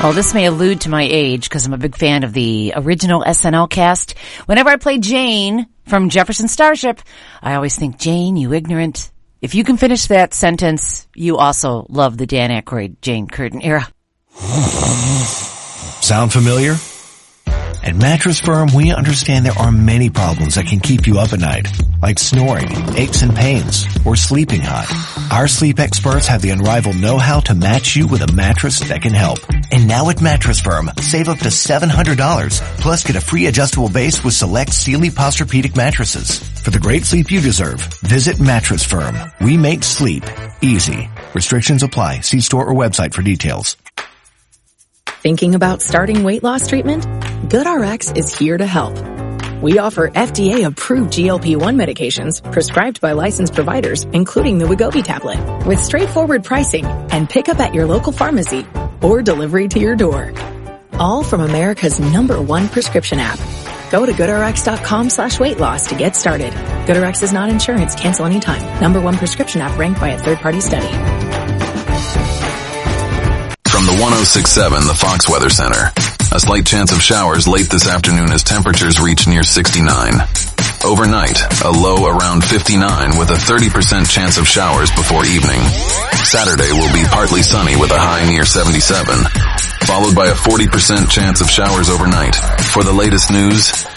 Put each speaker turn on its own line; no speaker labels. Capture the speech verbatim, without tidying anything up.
Oh, this may allude to my age because I'm a big fan of the original S N L cast. Whenever I play Jane from Jefferson Starship, I always think, Jane, you ignorant. If you can finish that sentence, you also love the Dan Aykroyd, Jane Curtin era.
Sound familiar? At Mattress Firm, we understand there are many problems that can keep you up at night, like snoring, aches and pains, or sleeping hot. Our sleep experts have the unrivaled know-how to match you with a mattress that can help. And now at Mattress Firm, save up to seven hundred dollars, plus get a free adjustable base with select Sealy Posturepedic mattresses. For the great sleep you deserve, visit Mattress Firm. We make sleep easy. Restrictions apply. See store or website for details.
Thinking about starting weight loss treatment? GoodRx is here to help. We offer F D A-approved G L P one medications prescribed by licensed providers, including the Wegovy tablet, with straightforward pricing and pickup at your local pharmacy or delivery to your door. All from America's number one prescription app. Go to GoodRx.com slash weight loss to get started. GoodRx is not insurance. Cancel anytime. Number one prescription app ranked by a third-party study.
From the one oh six point seven, the Fox Weather Center. A slight chance of showers late this afternoon as temperatures reach near sixty-nine. Overnight, a low around fifty-nine with a thirty percent chance of showers before evening. Saturday will be partly sunny with a high near seventy-seven, followed by a forty percent chance of showers overnight. For the latest news,